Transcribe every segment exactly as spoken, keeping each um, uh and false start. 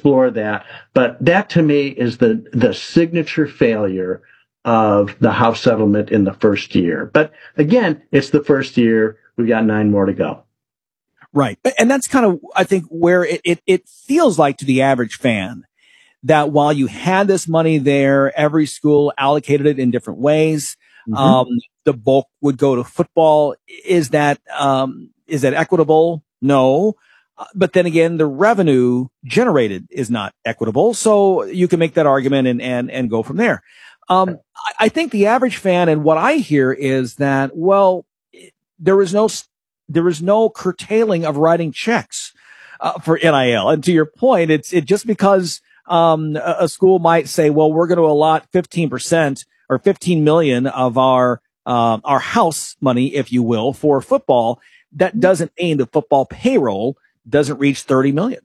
explore that. But that to me is the, the signature failure of the House settlement in the first year. But again, it's the first year. We've got nine more to go. Right. And that's kind of, I think, where it, it, it feels like to the average fan that while you had this money there, every school allocated it in different ways. Mm-hmm. Um, the bulk would go to football. Is that, um, is that equitable? No. Uh, but then again, the revenue generated is not equitable. So you can make that argument and, and, and go from there. Um, I, I think the average fan, and what I hear is that, well, there is no, there is no curtailing of writing checks, uh, for N I L. And to your point, it's, it just because, um, a, a school might say, well, we're going to allot fifteen percent or fifteen million of our, um, our house money, if you will, for football. That doesn't mean the football payroll doesn't reach thirty million.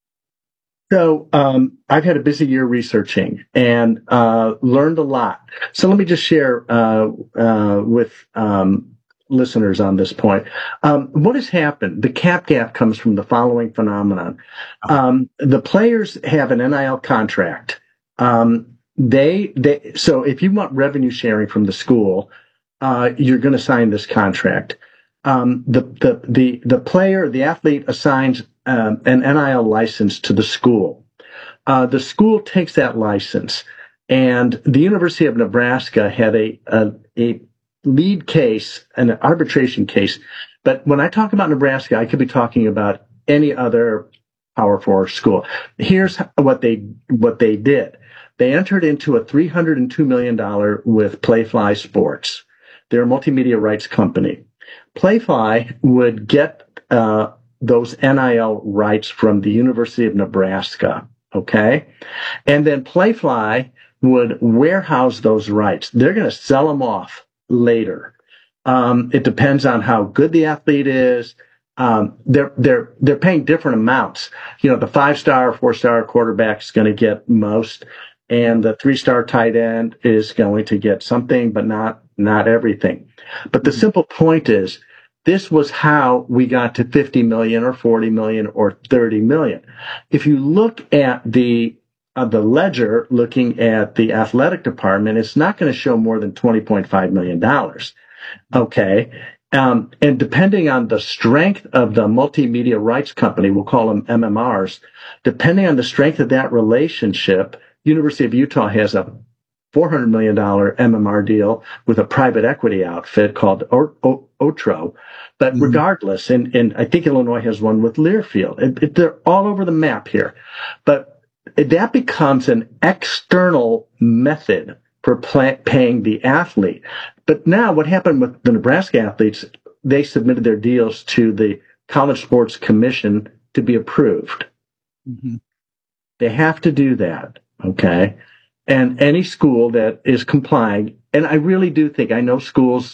So, um, I've had a busy year researching and, uh, learned a lot. So let me just share, uh, uh, with, um, listeners on this point. Um, what has happened? The cap gap comes from the following phenomenon. Um, the players have an N I L contract. Um, they, they, so if you want revenue sharing from the school, uh, you're going to sign this contract. Um, the, the, the, the player, the athlete assigns, um, an N I L license to the school. Uh, the school takes that license, and the University of Nebraska had a, a, a lead case, an arbitration case. But when I talk about Nebraska, I could be talking about any other Power Four school. Here's what they, what they did. They entered into a three hundred two million dollars with Playfly Sports. They're a multimedia rights company. Playfly would get, uh, those N I L rights from the University of Nebraska. Okay. And then Playfly would warehouse those rights. They're going to sell them off later. Um, it depends on how good the athlete is. Um, they're, they're, they're paying different amounts. You know, the five-star, four-star quarterback is going to get most, and the three-star tight end is going to get something, but not, not everything. But the simple point is, this was how we got to fifty million or forty million or thirty million. If you look at the Uh, the ledger, looking at the athletic department, it's not going to show more than twenty point five million dollars. Okay. Um, and depending on the strength of the multimedia rights company, we'll call them M M Rs, depending on the strength of that relationship, University of Utah has a four hundred million dollars M M R deal with a private equity outfit called o- o- Otro. But mm-hmm. regardless, and, and I think Illinois has one with Learfield. It, it, they're all over the map here. But that becomes an external method for play, paying the athlete. But now what happened with the Nebraska athletes, they submitted their deals to the College Sports Commission to be approved. Mm-hmm. They have to do that, okay? And any school that is complying, and I really do think, I know schools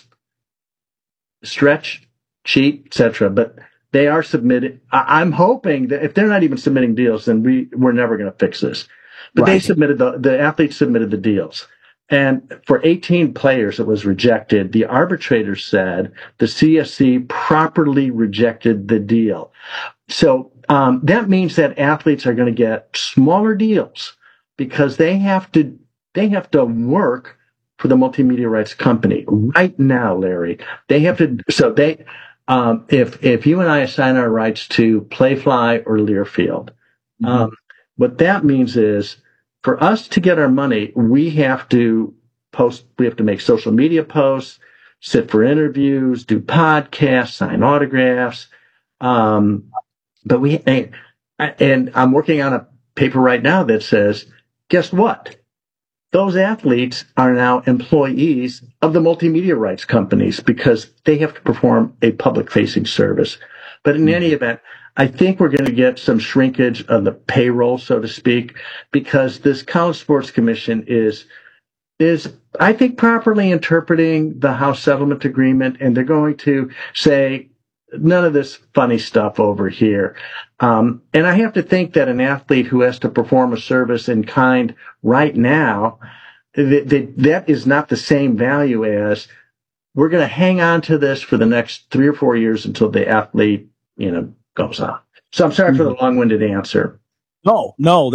stretch, cheat, et cetera, but they are submitting. I'm hoping that if they're not even submitting deals, then we, we're never going to fix this. But right. they submitted, the, the athletes submitted the deals. And for eighteen players, it was rejected. The arbitrator said the C S C properly rejected the deal. So um, that means that athletes are going to get smaller deals because they have to, they have to work for the multimedia rights company right now, Larry. They have to, so they, Um, if, if you and I assign our rights to Playfly or Learfield, mm-hmm. um, what that means is for us to get our money, we have to post, we have to make social media posts, sit for interviews, do podcasts, sign autographs. Um, but we, and, and I'm working on a paper right now that says, guess what? Those athletes are now employees of the multimedia rights companies because they have to perform a public-facing service. But in mm-hmm. any event, I think we're going to get some shrinkage of the payroll, so to speak, because this College Sports Commission is, is I think, properly interpreting the House settlement agreement, and they're going to say, none of this funny stuff over here. Um, and I have to think that an athlete who has to perform a service in kind right now, that, that, that is not the same value as we're going to hang on to this for the next three or four years until the athlete, you know, goes on. So I'm sorry mm-hmm. for the long-winded answer. No, no.